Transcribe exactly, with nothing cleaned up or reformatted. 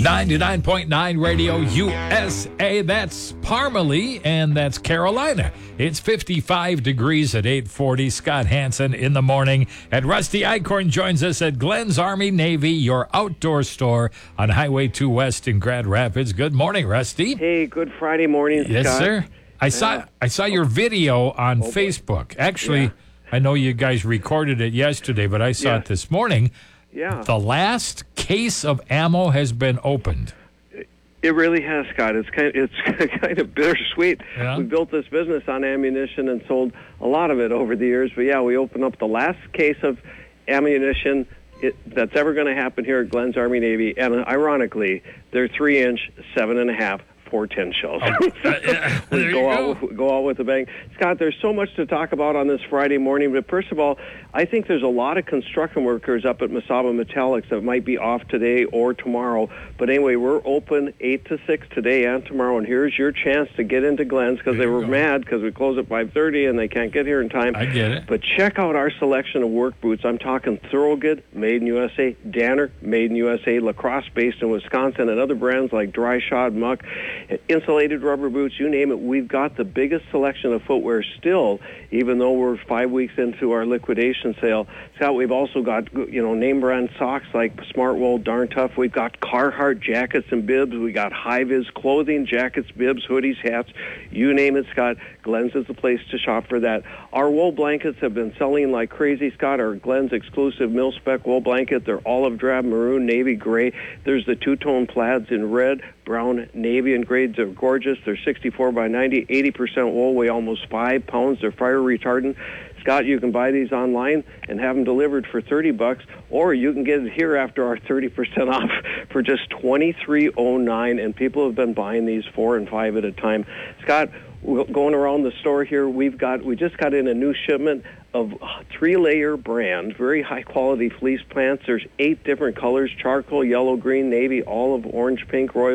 ninety-nine point nine Radio U S A. That's Parmalee, and that's Carolina. It's fifty-five degrees at eight forty. Scott Hansen in the morning. And Rusty Eichhorn joins us at Glenn's Army Navy, your outdoor store on Highway two West in Grand Rapids. Good morning, Rusty. Hey, good Friday morning, Scott. Yes, sir. I yeah. saw I saw your video on oh, Facebook. Actually, yeah. I know you guys recorded it yesterday, but I saw yeah. it this morning. Yeah. The last case of ammo has been opened. It really has, Scott. It's kind of, it's kind of bittersweet. Yeah. We built this business on ammunition and sold a lot of it over the years. But, yeah, we opened up the last case of ammunition it, that's ever going to happen here at Glenn's Army Navy. And, ironically, they're three-inch, seven and a half. four ten shells. Oh, uh, yeah. we There go you out go. with, go out with a bang. Scott, there's so much to talk about on this Friday morning, but first of all, I think there's a lot of construction workers up at Mesaba Metallics that might be off today or tomorrow. But anyway, we're open eight to six today and tomorrow, and here's your chance to get into Glenn's because they were go. mad because we close at five thirty and they can't get here in time. I get it. But check out our selection of work boots. I'm talking Thorogood, made in U S A, Danner, made in U S A, Lacrosse, based in Wisconsin, and other brands like Dry Shod, Muck, insulated rubber boots, you name it. We've got the biggest selection of footwear still, even though we're five weeks into our liquidation sale. Scott, we've also got, you know, name brand socks like Smartwool, Darn Tough. We've got Carhartt jackets and bibs. We got High-Vis clothing, jackets, bibs, hoodies, hats. You name it, Scott. Glenn's is the place to shop for that. Our wool blankets have been selling like crazy, Scott. Our Glenn's exclusive mil-spec wool blanket. They're olive drab, maroon, navy, gray. There's the two-tone plaids in red, brown, navy, and grades are gorgeous. They're sixty-four by ninety, eighty percent wool, weigh almost five pounds. They're fire retardant. Scott, you can buy these online and have them delivered for thirty bucks, or you can get it here after our thirty percent off for just twenty-three oh nine, and people have been buying these four and five at a time. Scott, going around the store here, we've got we just got in a new shipment of three-layer brand, very high-quality fleece pants. There's eight different colors: charcoal, yellow, green, navy, olive, orange, pink, royal.